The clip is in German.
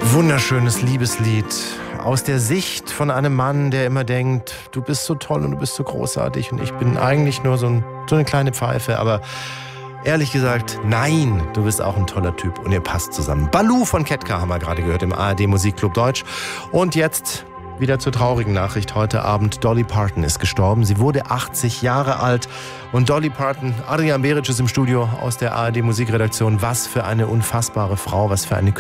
Wunderschönes Liebeslied aus der Sicht von einem Mann, der immer denkt, du bist so toll und du bist so großartig und ich bin eigentlich nur so eine kleine Pfeife, aber ehrlich gesagt, nein, du bist auch ein toller Typ und ihr passt zusammen. Baloo von Ketka haben wir gerade gehört im ARD Musikclub Deutsch. Und jetzt wieder zur traurigen Nachricht heute Abend. Dolly Parton ist gestorben. Sie wurde 80 Jahre alt. Und Dolly Parton, Adrian Beric ist im Studio aus der ARD Musikredaktion. Was für eine unfassbare Frau, was für eine